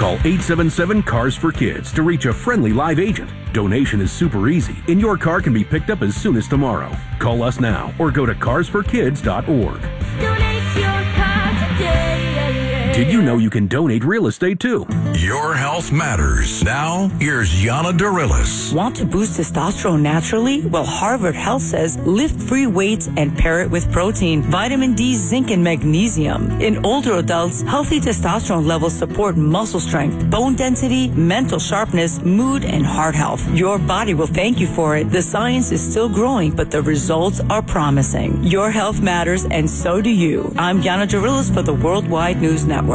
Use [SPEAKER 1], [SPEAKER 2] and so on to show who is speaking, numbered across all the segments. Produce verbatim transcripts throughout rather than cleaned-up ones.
[SPEAKER 1] Call eight seven seven, C A R S for Kids to reach a friendly live agent. Donation is super easy, and your car can be picked up as soon as tomorrow. Call us now or go to cars for kids dot org.
[SPEAKER 2] Donate your car today.
[SPEAKER 1] Did you know you can donate real estate too?
[SPEAKER 3] Your health matters. Now, here's Yana Dorillis.
[SPEAKER 4] Want to boost testosterone naturally? Well, Harvard Health says lift free weights and pair it with protein, vitamin D, zinc, and magnesium. In older adults, healthy testosterone levels support muscle strength, bone density, mental sharpness, mood, and heart health. Your body will thank you for it. The science is still growing, but the results are promising. Your health matters, and so do you. I'm Yana Dorillis for the Worldwide News Network.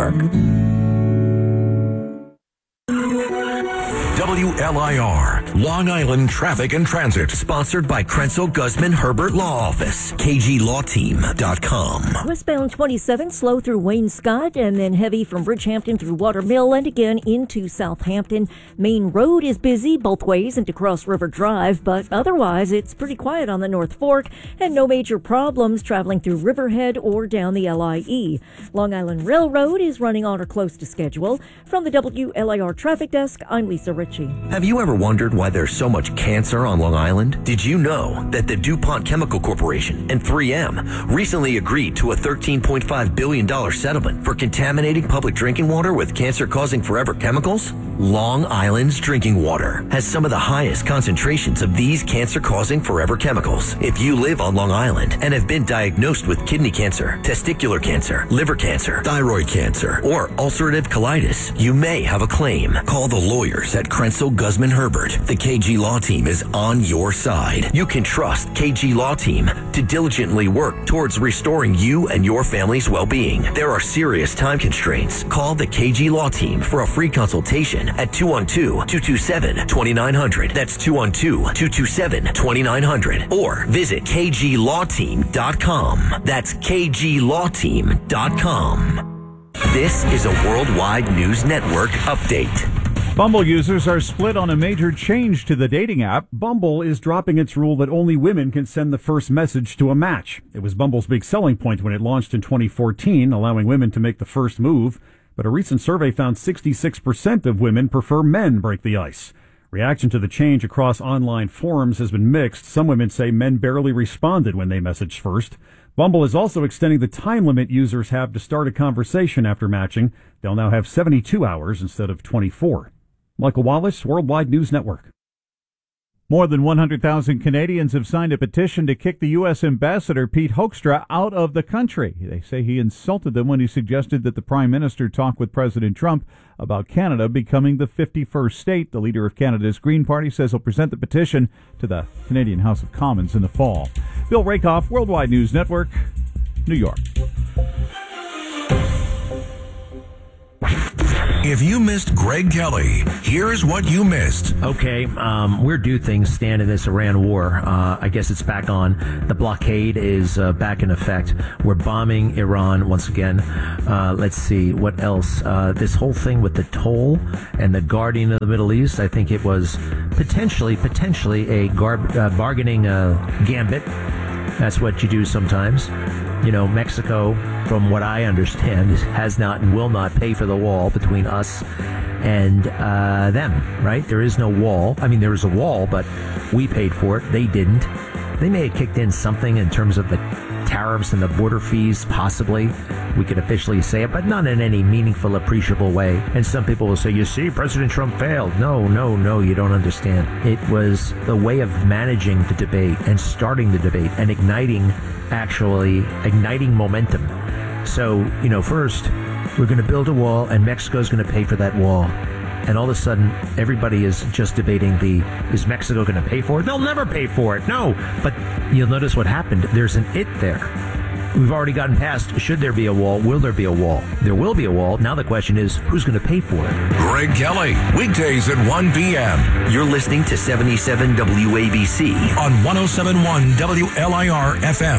[SPEAKER 3] W L I R, Long Island Traffic and Transit.
[SPEAKER 5] Sponsored by Krenzel Guzman Herbert Law Office, K G law team dot com.
[SPEAKER 6] Westbound twenty-seven, slow through Wayne Scott, and then heavy from Bridgehampton through Watermill, and again into Southampton. Main Road is busy both ways into Cross River Drive, but otherwise it's pretty quiet on the North Fork, and no major problems traveling through Riverhead or down the L I E. Long Island Railroad is running on or close to schedule. From the W L I R Traffic Desk, I'm Lisa Ritchie.
[SPEAKER 5] Have you ever wondered why there's so much cancer on Long Island? Did you know that the DuPont Chemical Corporation and three M recently agreed to a thirteen point five billion dollars settlement for contaminating public drinking water with cancer-causing forever chemicals? Long Island's drinking water has some of the highest concentrations of these cancer-causing forever chemicals. If you live on Long Island and have been diagnosed with kidney cancer, testicular cancer, liver cancer, thyroid cancer, or ulcerative colitis, you may have a claim. Call the lawyers at Krenzel Guzman Herbert. The K G Law Team is on your side. You can trust K G Law Team to diligently work towards restoring you and your family's well-being. There are serious time constraints. Call the K G Law Team for a free consultation at two one two, two two seven, two nine zero zero. That's two one two, two two seven, two nine zero zero. Or visit K G law team dot com. That's K G law team dot com. This is a Worldwide News Network update.
[SPEAKER 7] Bumble users are split on a major change to the dating app. Bumble is dropping its rule that only women can send the first message to a match. It was Bumble's big selling point when it launched in twenty fourteen, allowing women to make the first move. But a recent survey found sixty-six percent of women prefer men break the ice. Reaction to the change across online forums has been mixed. Some women say men barely responded when they messaged first. Bumble is also extending the time limit users have to start a conversation after matching. They'll now have seventy-two hours instead of twenty-four. Michael Wallace, Worldwide News Network. More than one hundred thousand Canadians have signed a petition to kick the U S Ambassador Pete Hoekstra out of the country. They say he insulted them when he suggested that the Prime Minister talk with President Trump about Canada becoming the fifty-first state. The leader of Canada's Green Party says he'll present the petition to the Canadian House of Commons in the fall. Bill Rakoff, Worldwide News Network, New York.
[SPEAKER 3] If you missed Greg Kelly, here's what you missed.
[SPEAKER 8] Okay, um, where do things stand in this Iran war? Uh, I guess it's back on. The blockade is uh, back in effect. We're bombing Iran once again. Uh, let's see, what else? Uh, this whole thing with the toll and the guardian of the Middle East, I think it was potentially, potentially a gar- uh, bargaining uh, gambit. That's what you do sometimes. You know, Mexico, from what I understand, has not and will not pay for the wall between us and uh, them, right? There is no wall. I mean, there is a wall, but we paid for it. They didn't. They may have kicked in something in terms of the tariffs and the border fees, possibly. We could officially say it, but not in any meaningful, appreciable way. And some people will say, you see, President Trump failed. No, no, no, you don't understand. It was the way of managing the debate and starting the debate and igniting, actually, igniting momentum. So, you know, first, we're going to build a wall, and Mexico's going to pay for that wall. And all of a sudden, everybody is just debating the, is Mexico going to pay for it? They'll never pay for it. No. But you'll notice what happened. There's an it there. We've already gotten past, should there be a wall? Will there be a wall? There will be a wall. Now the question is, who's going to pay for it?
[SPEAKER 3] Greg Kelly, weekdays at one p.m.
[SPEAKER 5] You're listening to seventy-seven W A B C
[SPEAKER 3] on one oh seven point one W L I R F M.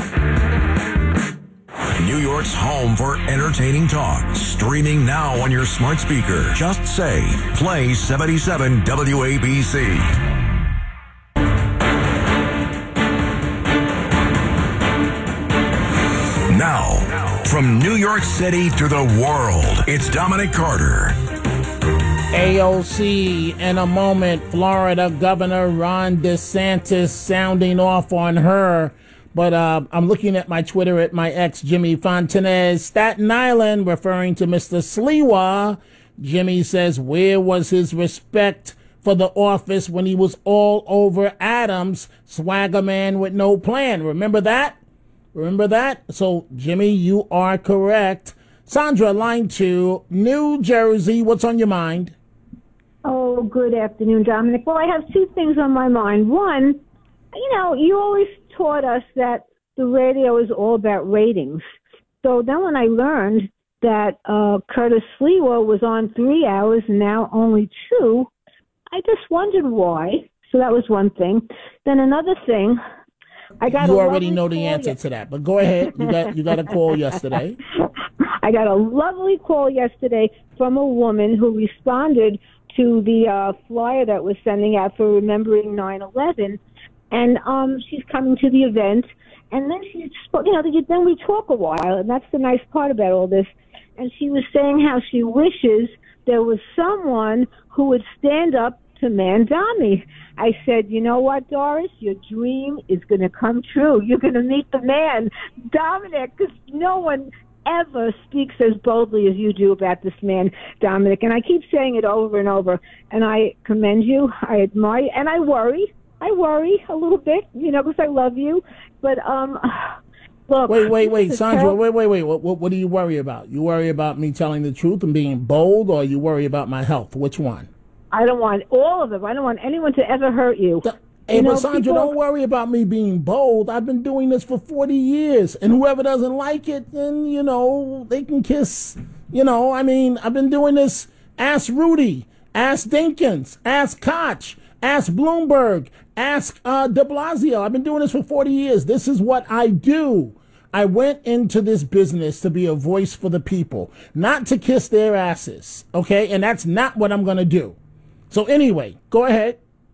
[SPEAKER 3] New York's home for entertaining talk. Streaming now on your smart speaker. Just say, play seventy-seven W A B C. Now, from New York City to the world, it's Dominic Carter.
[SPEAKER 9] A O C in a moment. Florida Governor Ron DeSantis sounding off on her. But uh, I'm looking at my Twitter at my ex, Jimmy Fontanez. Staten Island, referring to Mister Sliwa. Jimmy says, where was his respect for the office when he was all over Adams, swagger man with no plan? Remember that? Remember that? So, Jimmy, you are correct. Sandra, line two, New Jersey. What's on your mind?
[SPEAKER 10] Oh, good afternoon, Dominic. Well, I have two things on my mind. One, you know, you always taught us that the radio is all about ratings. So then when I learned that uh, Curtis Sliwa was on three hours and now only two, I just wondered why. So that was one thing. Then another thing, I got
[SPEAKER 9] You
[SPEAKER 10] a
[SPEAKER 9] already know the
[SPEAKER 10] call
[SPEAKER 9] answer
[SPEAKER 10] yes-
[SPEAKER 9] to that, but go ahead. You got you got a call yesterday.
[SPEAKER 10] I got a lovely call yesterday from a woman who responded to the uh, flyer that was sending out for remembering nine eleven, and um, she's coming to the event. And then she, spoke, you know, then we talk a while, and that's the nice part about all this. And she was saying how she wishes there was someone who would stand up to Mandami. I said, you know what, Doris? Your dream is going to come true. You're going to meet the man, Dominic, because no one ever speaks as boldly as you do about this man, Dominic. And I keep saying it over and over, and I commend you. I admire you, and I worry. I worry a little bit, you know, because I love you. But, um, look.
[SPEAKER 9] Wait, wait, wait, Sandra,
[SPEAKER 10] terrible-
[SPEAKER 9] wait, wait, wait. What, what, what do you worry about? You worry about me telling the truth and being bold, or you worry about my health? Which one?
[SPEAKER 10] I don't want all of them. I don't want anyone to ever hurt you.
[SPEAKER 9] Hey,
[SPEAKER 10] You
[SPEAKER 9] but
[SPEAKER 10] know,
[SPEAKER 9] Sandra,
[SPEAKER 10] people-
[SPEAKER 9] don't worry about me being bold. I've been doing this for forty years, and whoever doesn't like it, then, you know, they can kiss. You know, I mean, I've been doing this. Ask Rudy, ask Dinkins, ask Koch, ask Bloomberg, ask uh, de Blasio. I've been doing this for forty years. This is what I do. I went into this business to be a voice for the people, not to kiss their asses, okay? And that's not what I'm going to do. So anyway, go ahead.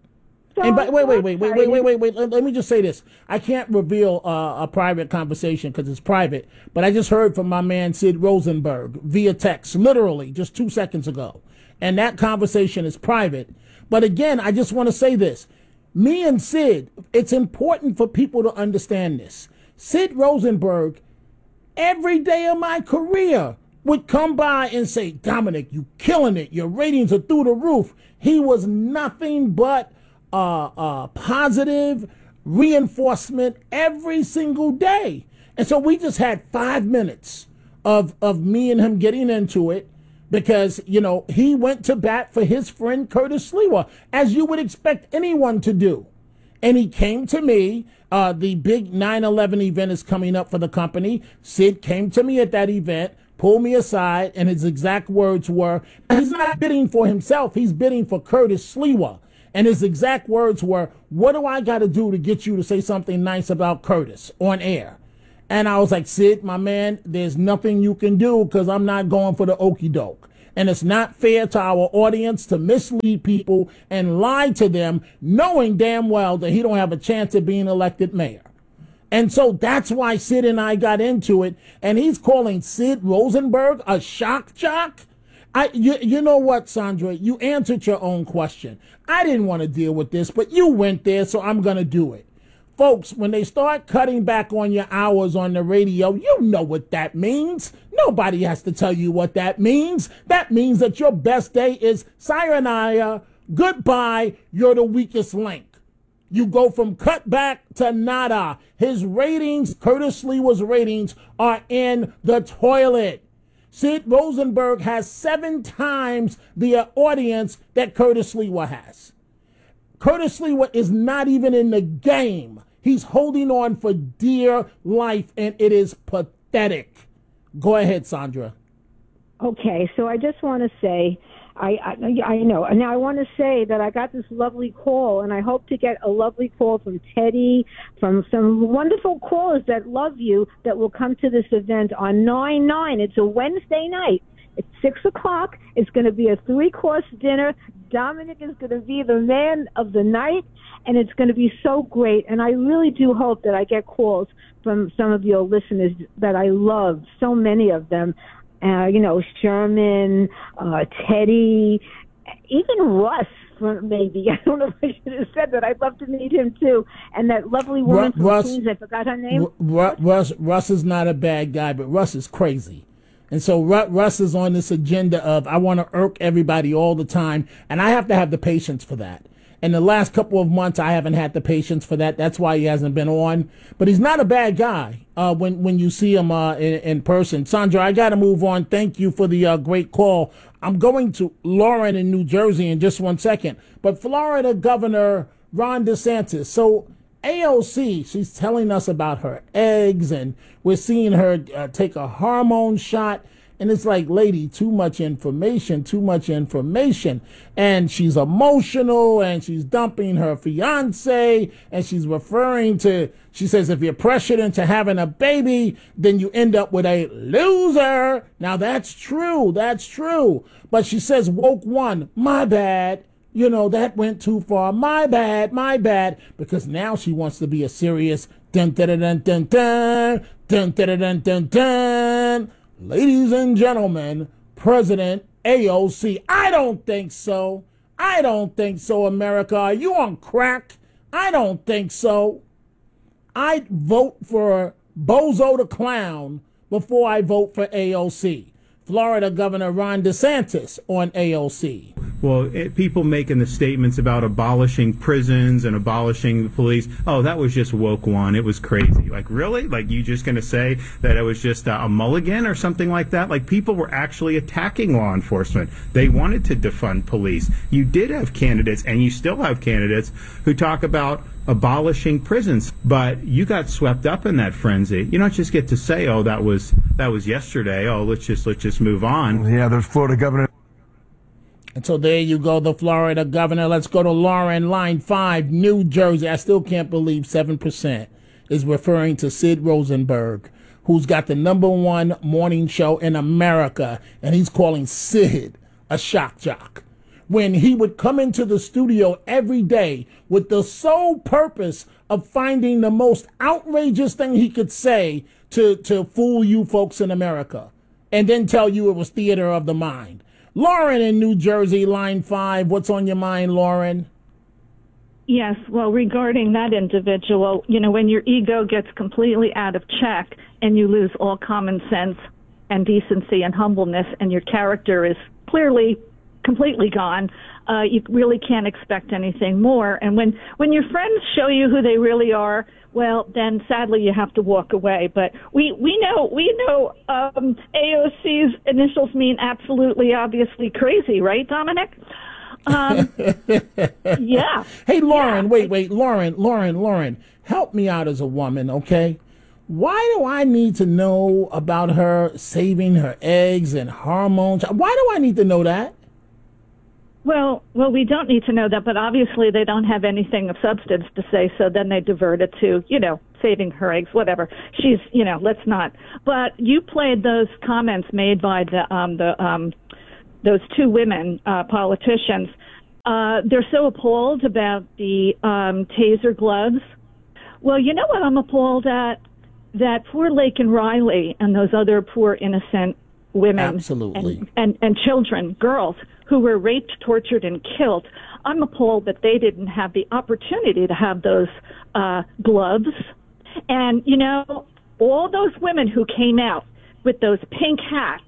[SPEAKER 9] And by, wait, wait, wait, wait, wait, wait, wait, wait. Let, let me just say this. I can't reveal uh, a private conversation because it's private, but I just heard from my man Sid Rosenberg via text, literally just two seconds ago. And that conversation is private. But again, I just want to say this. Me and Sid, it's important for people to understand this. Sid Rosenberg, every day of my career, would come by and say, Dominic, you killing it. Your ratings are through the roof. He was nothing but uh, uh, positive reinforcement every single day. And so we just had five minutes of, of me and him getting into it because, you know, he went to bat for his friend Curtis Sliwa, as you would expect anyone to do. And he came to me. Uh, the big nine eleven event is coming up for the company. Sid came to me at that event, pulled me aside, and his exact words were, he's not bidding for himself, he's bidding for Curtis Sliwa. And his exact words were, what do I got to do to get you to say something nice about Curtis on air? And I was like, Sid, my man, there's nothing you can do because I'm not going for the okie doke. And it's not fair to our audience to mislead people and lie to them, knowing damn well that he don't have a chance of being elected mayor. And so that's why Sid and I got into it. And he's calling Sid Rosenberg a shock jock. I, you, you know what, Sandra? You answered your own question. I didn't want to deal with this, but you went there, so I'm going to do it. Folks, when they start cutting back on your hours on the radio, you know what that means. Nobody has to tell you what that means. That means that your best day is sayonara, goodbye, you're the weakest link. You go from cutback to nada. His ratings, Curtis Sliwa's ratings, are in the toilet. Sid Rosenberg has seven times the uh, audience that Curtis Sliwa has. Curtis Sliwa is not even in the game. He's holding on for dear life, and it is pathetic. Go ahead, Sandra.
[SPEAKER 10] Okay, so I just want to say, I, I I know. Now I want to say that I got this lovely call, and I hope to get a lovely call from Teddy, from some wonderful callers that love you that will come to this event on nine nine. It's a Wednesday night. It's six o'clock. It's going to be a three-course dinner. Dominic is going to be the man of the night, and it's going to be so great. And I really do hope that I get calls from some of your listeners that I love, so many of them. Uh, you know, Sherman, uh, Teddy, even Russ, for maybe. I don't know if I should have said that. I'd love to meet him, too. And that lovely woman from
[SPEAKER 9] Russ,
[SPEAKER 10] Queens, I forgot her name.
[SPEAKER 9] Russ, Russ, Russ is not a bad guy, but Russ is crazy. And so Russ is on this agenda of, I want to irk everybody all the time, and I have to have the patience for that. In the last couple of months, I haven't had the patience for that. That's why he hasn't been on. But he's not a bad guy uh, when when you see him uh, in, in person. Sandra, I got to move on. Thank you for the uh, great call. I'm going to Lauren in New Jersey in just one second. But Florida Governor Ron DeSantis. So A O C, she's telling us about her eggs, and we're seeing her uh, take a hormone shot. And it's like, lady, too much information, too much information. And she's emotional, and she's dumping her fiance, and she's referring to, she says, if you're pressured into having a baby, then you end up with a loser. Now, that's true. That's true. But she says, woke one, my bad. You know, that went too far. My bad, my bad. Because now she wants to be a serious dun dun dun dun dun dun dun dun dun dun. Ladies and gentlemen, President A O C. I don't think so. I don't think so, America. Are you on crack? I don't think so. I'd vote for Bozo the Clown before I vote for A O C. Florida Governor Ron DeSantis on A O C.
[SPEAKER 11] Well, it, people making the statements about abolishing prisons and abolishing the police. Oh, that was just woke one. It was crazy. Like, really? Like, you just going to say that it was just a, a mulligan or something like that? Like, people were actually attacking law enforcement. They wanted to defund police. You did have candidates, and you still have candidates, who talk about abolishing prisons, but you got swept up in that frenzy. You don't just get to say, "Oh, that was that was yesterday. Oh, let's just let's just move on."
[SPEAKER 12] Yeah, there's Florida governor.
[SPEAKER 9] And so there you go, the Florida governor. Let's go to Lauren, line five, New Jersey. I still can't believe seven percent is referring to Sid Rosenberg, who's got the number one morning show in America, and he's calling Sid a shock jock, when he would come into the studio every day with the sole purpose of finding the most outrageous thing he could say to, to fool you folks in America, and then tell you it was theater of the mind. Lauren in New Jersey, line five. What's on your mind, Lauren?
[SPEAKER 13] Yes, well, regarding that individual, you know, when your ego gets completely out of check and you lose all common sense and decency and humbleness, and your character is clearly completely gone, uh, you really can't expect anything more. And when, when your friends show you who they really are, well, then sadly you have to walk away. But we, we know we know um, A O C's initials mean absolutely, obviously crazy, right, Dominic? Um, yeah.
[SPEAKER 9] Hey, Lauren,
[SPEAKER 13] yeah.
[SPEAKER 9] wait, wait, Lauren, Lauren, Lauren, help me out as a woman, okay? Why do I need to know about her saving her eggs and hormones? Why do I need to know that?
[SPEAKER 13] Well, well, we don't need to know that, but obviously they don't have anything of substance to say, so then they divert it to, you know, saving her eggs, whatever. She's, you know, let's not. But you played those comments made by the um, the um, those two women uh, politicians. Uh, they're so appalled about the um, taser gloves. Well, you know what I'm appalled at? That poor Laken Riley and those other poor innocent women
[SPEAKER 9] Absolutely.
[SPEAKER 13] And, and, and children, girls, who were raped, tortured, and killed. I'm appalled that they didn't have the opportunity to have those uh, gloves. And, you know, all those women who came out with those pink hats,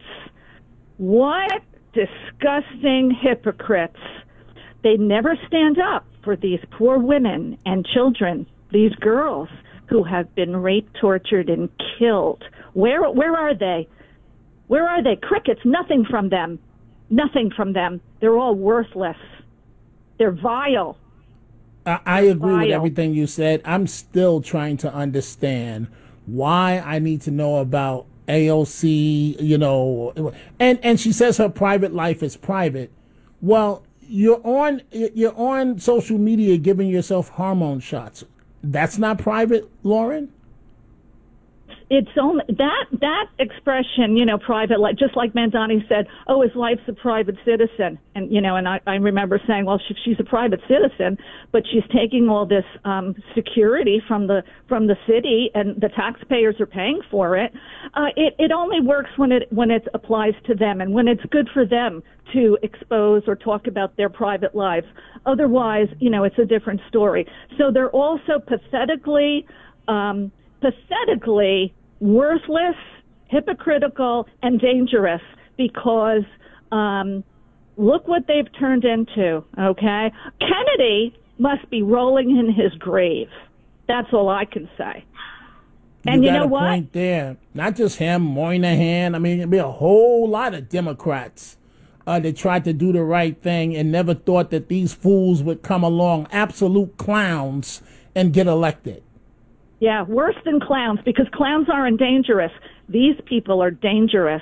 [SPEAKER 13] what disgusting hypocrites. They never stand up for these poor women and children, these girls who have been raped, tortured, and killed. Where, where are they? Where are they? Crickets, nothing from them. Nothing from them. They're all worthless. They're vile.
[SPEAKER 9] I, I agree
[SPEAKER 13] vile.
[SPEAKER 9] with everything you said. I'm still trying to understand why I need to know about A O C, you know, and, and she says her private life is private. Well, you're on you're on social media giving yourself hormone shots. That's not private, Lauren?
[SPEAKER 13] it's only that that expression, you know, private life, just like Mandani said, oh, his wife's a private citizen. And, you know, and I, I remember saying, well, she, she's a private citizen, but she's taking all this um, security from the from the city, and the taxpayers are paying for it. Uh, it. It only works when it when it applies to them and when it's good for them to expose or talk about their private lives. Otherwise, you know, it's a different story. So they're also pathetically, um, pathetically worthless, hypocritical, and dangerous because um, look what they've turned into, okay? Kennedy must be rolling in his grave. That's all I can say. And you,
[SPEAKER 9] you
[SPEAKER 13] know
[SPEAKER 9] got a
[SPEAKER 13] what?
[SPEAKER 9] point there. Not just him, Moynihan. I mean, there'd be a whole lot of Democrats uh, that tried to do the right thing and never thought that these fools would come along, absolute clowns, and get elected.
[SPEAKER 13] Yeah, worse than clowns, because clowns aren't dangerous. These people are dangerous.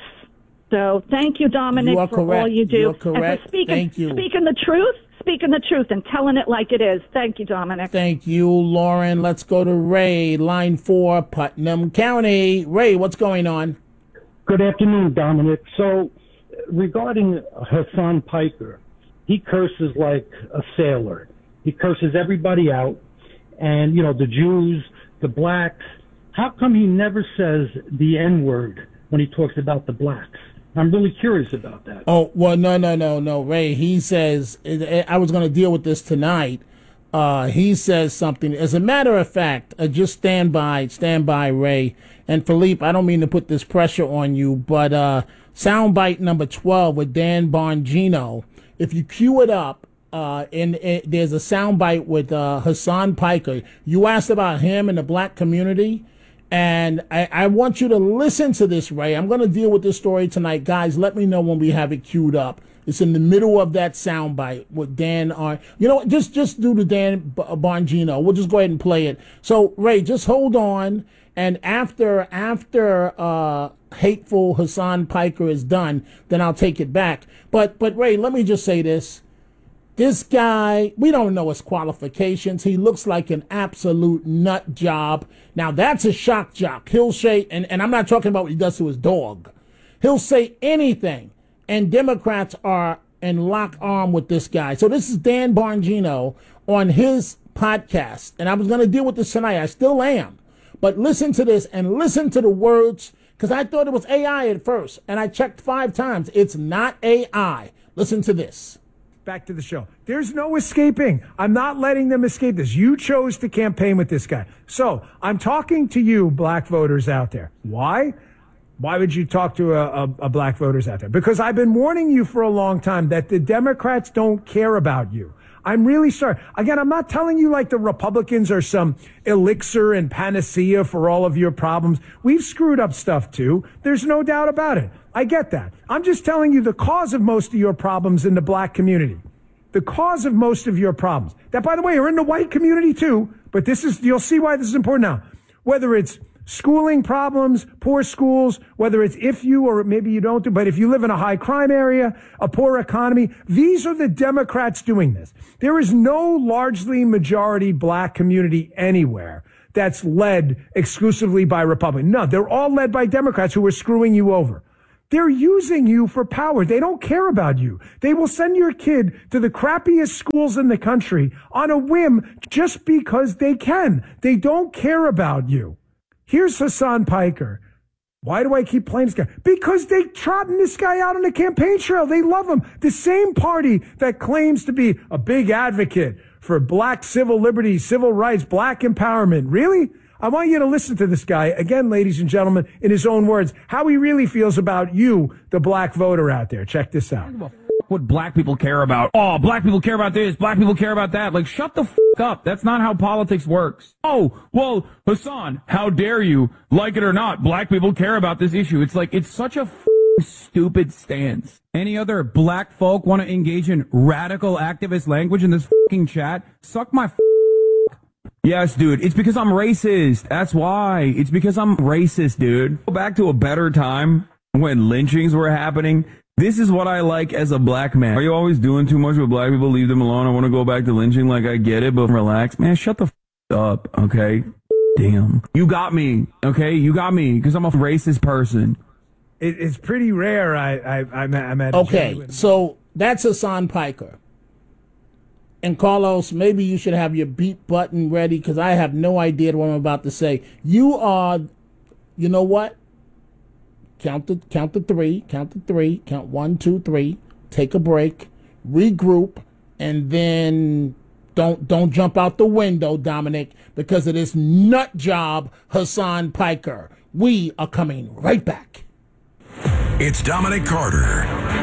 [SPEAKER 13] So thank you, Dominic,
[SPEAKER 9] You are
[SPEAKER 13] for
[SPEAKER 9] correct.
[SPEAKER 13] all you do.
[SPEAKER 9] You are correct.
[SPEAKER 13] And for speaking,
[SPEAKER 9] Thank you.
[SPEAKER 13] speaking the truth, speaking the truth and telling it like it is. Thank you, Dominic.
[SPEAKER 9] Thank you, Lauren. Let's go to Ray, line four, Putnam County. Ray, what's going on?
[SPEAKER 12] Good afternoon, Dominic. So regarding Hassan Piker, he curses like a sailor. He curses everybody out, and, you know, the Jews, the blacks. How come he never says the N-word when he talks about the blacks? I'm really curious about that.
[SPEAKER 9] Oh, well, no, no, no, no, Ray. He says, I was going to deal with this tonight. Uh, he says something. As a matter of fact, uh, just stand by, stand by, Ray. And Philippe, I don't mean to put this pressure on you, but uh, soundbite number twelve with Dan Bongino, if you cue it up, uh, and, and there's a soundbite with uh, Hassan Piker. You asked about him and the black community. And I, I want you to listen to this, Ray. I'm going to deal with this story tonight. Guys, let me know when we have it queued up. It's in the middle of that soundbite with Dan. Uh, you know what? Just, just do the Dan B- Bongino. We'll just go ahead and play it. So, Ray, just hold on. And after after uh, hateful Hassan Piker is done, then I'll take it back. But, but Ray, let me just say this. This guy, we don't know his qualifications. He looks like an absolute nut job. Now, that's a shock jock. He'll say, and, and I'm not talking about what he does to his dog. He'll say anything, and Democrats are in lock arm with this guy. So this is Dan Bongino on his podcast, and I was going to deal with this tonight. I still am. But listen to this, and listen to the words, because I thought it was A I at first, and I checked five times. It's not A I. Listen to this.
[SPEAKER 14] Back to the show. There's no escaping. I'm not letting them escape this. You chose to campaign with this guy. So I'm talking to you, black voters out there. Why? Why would you talk to a, a, a black voters out there? Because I've been warning you for a long time that the Democrats don't care about you. I'm really sorry. Again, I'm not telling you like the Republicans are some elixir and panacea for all of your problems. We've screwed up stuff too. There's no doubt about it. I get that. I'm just telling you the cause of most of your problems in the black community. The cause of most of your problems. That, by the way, are in the white community too. But this is, you'll see why this is important now. Whether it's schooling problems, poor schools, whether it's if you or maybe you don't do, but if you live in a high crime area, a poor economy, these are the Democrats doing this. There is no largely majority black community anywhere that's led exclusively by Republicans. No, they're all led by Democrats who are screwing you over. They're using you for power. They don't care about you. They will send your kid to the crappiest schools in the country on a whim just because they can. They don't care about you. Here's Hassan Piker. Why do I keep playing this guy? Because they trotting this guy out on the campaign trail. They love him. The same party that claims to be a big advocate for black civil liberties, civil rights, black empowerment. Really? I want you to listen to this guy, again, ladies and gentlemen, in his own words, how he really feels about you, the black voter out there. Check this out.
[SPEAKER 15] What black people care about. Oh, black people care about this. Black people care about that. Like, shut the f*** up. That's not how politics works. Oh, well, Hassan, how dare you? Like it or not, black people care about this issue. It's like, it's such a f- stupid stance. Any other black folk want to engage in radical activist language in this f***ing chat? Suck my f- Yes, dude. It's because I'm racist. That's why. It's because I'm racist, dude. Go back to a better time when lynchings were happening. This is what I like as a black man. Are you always doing too much with black people? Leave them alone. I want to go back to lynching. Like, I get it, but relax. Man, shut the f*** up, okay? damn. You got me, okay? You got me, because I'm a racist person.
[SPEAKER 14] It, it's pretty rare. I, I, I'm, I'm at.
[SPEAKER 9] Okay,
[SPEAKER 14] genuine-
[SPEAKER 9] so that's Hassan Piker. And Carlos, maybe you should have your beat button ready because I have no idea what I'm about to say. You are, you know what? Count the count the three, count the three, count one, two, three. Take a break, regroup, and then don't don't jump out the window, Dominic, because of this nut job, Hassan Piker. We are coming right back.
[SPEAKER 3] It's Dominic Carter.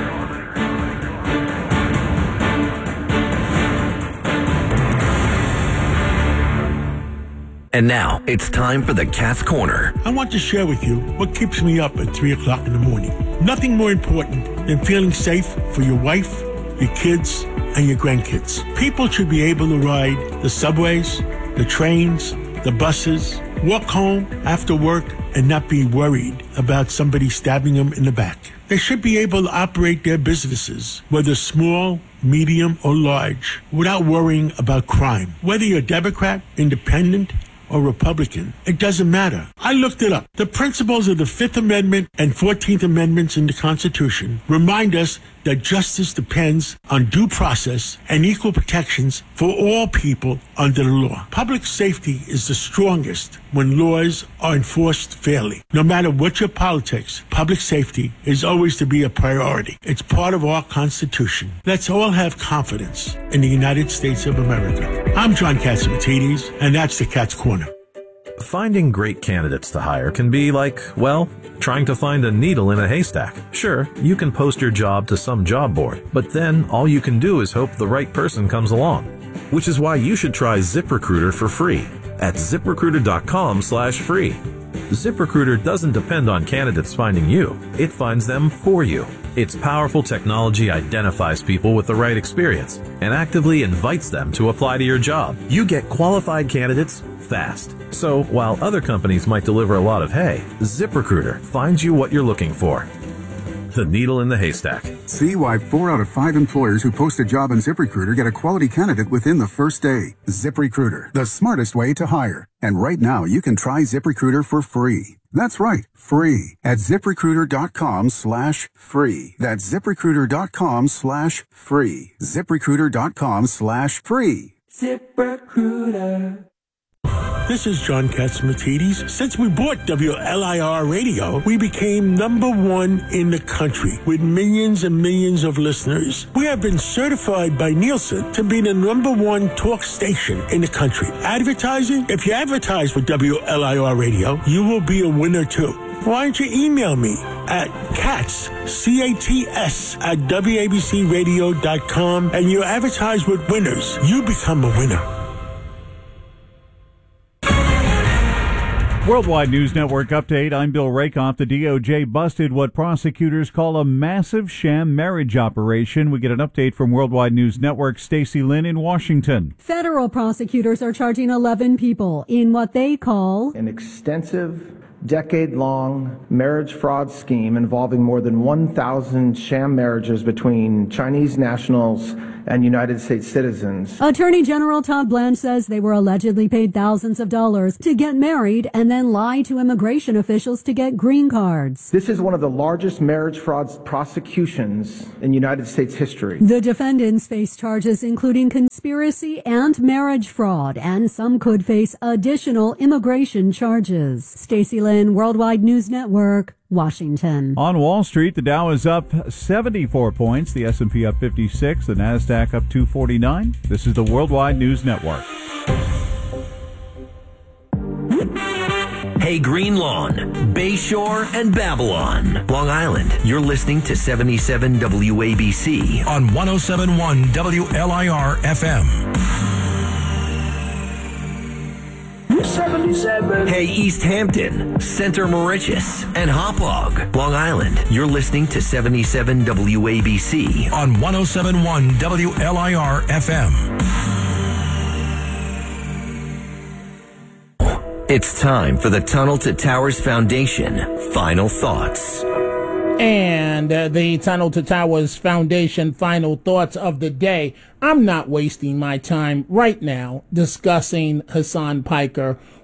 [SPEAKER 5] And now, it's time for the Cat's Corner.
[SPEAKER 16] I want to share with you what keeps me up at three o'clock in the morning. Nothing more important than feeling safe for your wife, your kids, and your grandkids. People should be able to ride the subways, the trains, the buses, walk home after work, and not be worried about somebody stabbing them in the back. They should be able to operate their businesses, whether small, medium, or large, without worrying about crime. Whether you're Democrat, Independent, or Republican, it doesn't matter. I looked it up. The principles of the Fifth Amendment and Fourteenth Amendments in the Constitution remind us that justice depends on due process and equal protections for all people under the law. Public safety is the strongest when laws are enforced fairly. No matter what your politics, public safety is always to be a priority. It's part of our Constitution. Let's all have confidence in the United States of America. I'm John Catsimatidis, and that's the Cat's Corner.
[SPEAKER 17] Finding great candidates to hire can be like, well, trying to find a needle in a haystack. Sure, you can post your job to some job board, but then all you can do is hope the right person comes along. Which is why you should try ZipRecruiter for free at ZipRecruiter.com slash free. ZipRecruiter doesn't depend on candidates finding you. It finds them for you. Its powerful technology identifies people with the right experience and actively invites them to apply to your job. You get qualified candidates fast. So while other companies might deliver a lot of hay, ZipRecruiter finds you what you're looking for. The needle in the haystack.
[SPEAKER 18] See why four out of five employers who post a job on ZipRecruiter get a quality candidate within the first day. ZipRecruiter, the smartest way to hire. And right now, you can try ZipRecruiter for free. That's right, free at ZipRecruiter.com slash free. That's ZipRecruiter.com slash free. ZipRecruiter.com slash free.
[SPEAKER 16] ZipRecruiter. This is John Catsimatidis. Since we bought W L I R Radio, we became number one in the country with millions and millions of listeners. We have been certified by Nielsen to be the number one talk station in the country. Advertising? If you advertise with W L I R Radio, you will be a winner too. Why don't you email me at cats, C A T S, at W A B C radio dot com and you advertise with winners. You become a winner.
[SPEAKER 7] Worldwide News Network update. I'm Bill Rakoff. The D O J busted what prosecutors call a massive sham marriage operation. We get an update from Worldwide News Network. Stacey Lynn in Washington.
[SPEAKER 19] Federal prosecutors are charging eleven people in what they call
[SPEAKER 20] an extensive, decade-long marriage fraud scheme involving more than one thousand sham marriages between Chinese nationals and United States citizens.
[SPEAKER 19] Attorney General Todd Blanche says they were allegedly paid thousands of dollars to get married and then lie to immigration officials to get green cards.
[SPEAKER 20] This is one of the largest marriage fraud prosecutions in United States history.
[SPEAKER 19] The defendants face charges including conspiracy and marriage fraud, and some could face additional immigration charges. Stacey Lynn, Worldwide News Network, Washington.
[SPEAKER 7] On Wall Street, the Dow is up seventy-four points, the S and P up fifty-six, the Nasdaq up two forty-nine. This is the Worldwide News Network.
[SPEAKER 5] Hey, Green Lawn, Bayshore, and Babylon, Long Island. You're listening to seventy-seven W A B C
[SPEAKER 3] on one oh seven point one W L I R F M.
[SPEAKER 5] seventy-seven. Hey, East Hampton, Center Moriches, and Hauppauge, Long Island. You're listening to seventy-seven W A B C
[SPEAKER 3] on one oh seven point one W L I R F M.
[SPEAKER 5] It's time for the Tunnel to Towers Foundation Final Thoughts.
[SPEAKER 9] And uh, the Tunnel to Towers Foundation final thoughts of the day. I'm not wasting my time right now discussing Hassan Piker.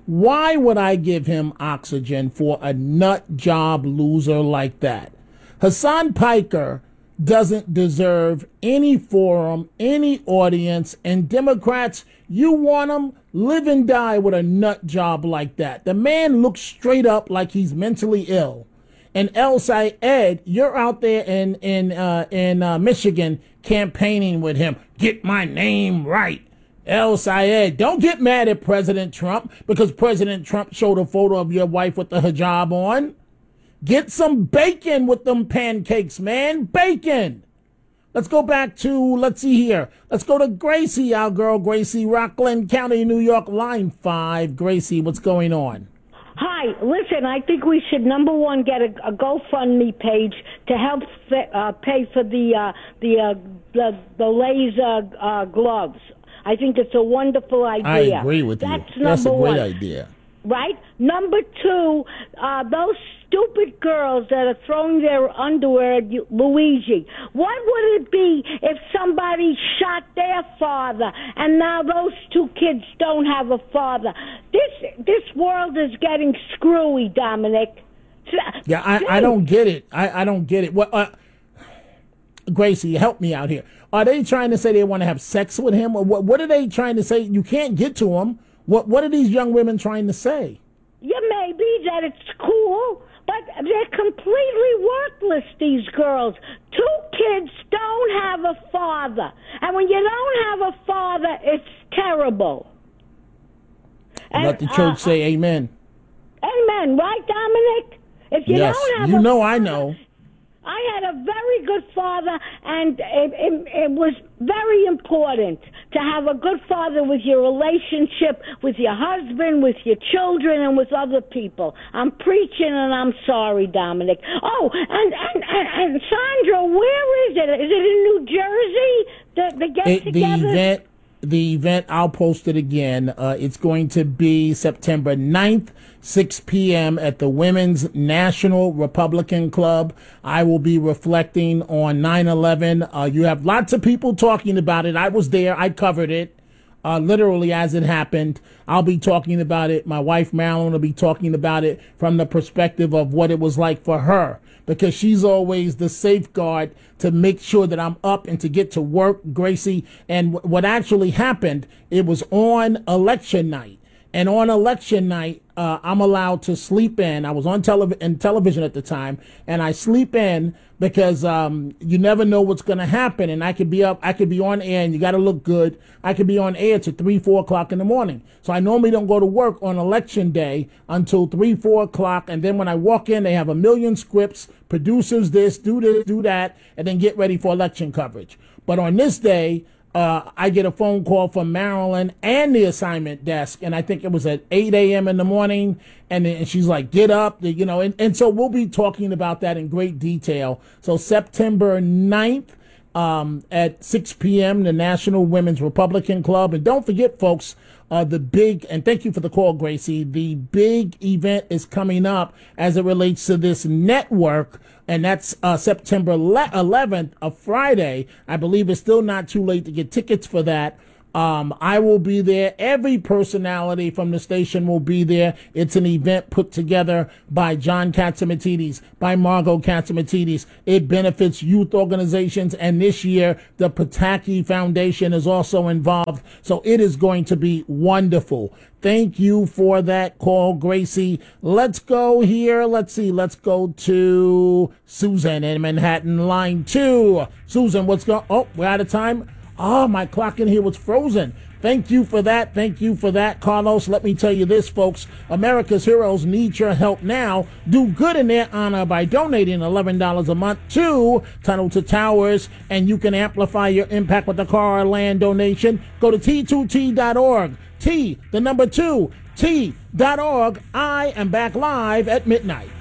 [SPEAKER 9] Why would I give him oxygen for a nut job loser like that? Hassan Piker doesn't deserve any forum, any audience, and Democrats, you want him, live and die with a nut job like that. The man looks straight up like he's mentally ill. And El Sayed, you're out there in in uh, in uh, Michigan campaigning with him. Get my name right. El Sayed, don't get mad at President Trump because President Trump showed a photo of your wife with the hijab on. Get some bacon with them pancakes, man. Bacon. Let's go back to, let's see here. Let's go to Gracie, our girl Gracie, Rockland County, New York, line five. Gracie, what's going on?
[SPEAKER 21] Hi, listen, I think we should, number one, get a, a GoFundMe page to help uh, pay for the, uh, the, uh, the, the laser uh, gloves. I think it's a wonderful idea.
[SPEAKER 9] I agree with
[SPEAKER 21] That's
[SPEAKER 9] you. That's a
[SPEAKER 21] number
[SPEAKER 9] great
[SPEAKER 21] one.
[SPEAKER 9] idea.
[SPEAKER 21] Right? Number two, uh, those stupid girls that are throwing their underwear at Luigi. What would it be if somebody shot their father and now those two kids don't have a father? This this world is getting screwy, Dominic.
[SPEAKER 9] Yeah, I, I don't get it. I, I don't get it. What, uh, Gracie, help me out here. Are they trying to say they want to have sex with him? Or what, what are they trying to say? You can't get to him. What What are these young women trying to say?
[SPEAKER 21] Yeah, maybe that it's cool, but they're completely worthless, these girls. Two kids don't have a father. And when you don't have a father, it's terrible. And,
[SPEAKER 9] Let the church
[SPEAKER 21] uh,
[SPEAKER 9] say amen.
[SPEAKER 21] Amen, right, Dominic? If you
[SPEAKER 9] yes,
[SPEAKER 21] don't have
[SPEAKER 9] you
[SPEAKER 21] a
[SPEAKER 9] know
[SPEAKER 21] father,
[SPEAKER 9] I know.
[SPEAKER 21] I had a very good father, and it, it, it was very important to have a good father with your relationship, with your husband, with your children, and with other people. I'm preaching, and I'm sorry, Dominic. Oh, and, and, and, and Sandra, where is it? Is it in New Jersey, the, the
[SPEAKER 9] It, the
[SPEAKER 21] get-together?
[SPEAKER 9] event, the event, I'll post it again. Uh, it's going to be September ninth, six p.m. at the Women's National Republican Club. I will be reflecting on nine eleven. Uh, you have lots of people talking about it. I was there. I covered it. Uh, literally as it happened. I'll be talking about it. My wife, Marilyn, will be talking about it from the perspective of what it was like for her, because she's always the safeguard to make sure that I'm up and to get to work, Gracie. And w- what actually happened, it was on election night. And on election night, uh, I'm allowed to sleep in. I was on telev- in television at the time, and I sleep in because um, you never know what's going to happen. And I could be up, I could be on air, and you got to look good. I could be on air to three, four o'clock in the morning. So I normally don't go to work on election day until three, four o'clock. And then when I walk in, they have a million scripts, producers this, do this, do that, and then get ready for election coverage. But on this day, Uh, I get a phone call from Marilyn and the assignment desk, and I think it was at eight a.m. in the morning, and, and she's like, get up, you know, and, and so we'll be talking about that in great detail. So September ninth um, at six p.m., the National Women's Republican Club. And don't forget, folks, uh, the big, and thank you for the call, Gracie, the big event is coming up as it relates to this network. And that's uh, September eleventh, a Friday. I believe it's still not too late to get tickets for that. Um, I will be there. Every personality from the station will be there. It's an event put together by John Katsimatidis, by Margot Katsimatidis. It benefits youth organizations, and this year the Pataki Foundation is also involved. So it is going to be wonderful. Thank you for that call, Gracie. Let's go here. Let's see. Let's go to Susan in Manhattan, line two. Susan, what's going? Oh, we're out of time. Oh, my clock in here was frozen. Thank you for that. Thank you for that, Carlos. Let me tell you this, folks. America's heroes need your help now. Do good in their honor by donating eleven dollars a month to Tunnel to Towers, and you can amplify your impact with a car or land donation. Go to T two T dot org. T, the number two, T dot org. I am back live at midnight.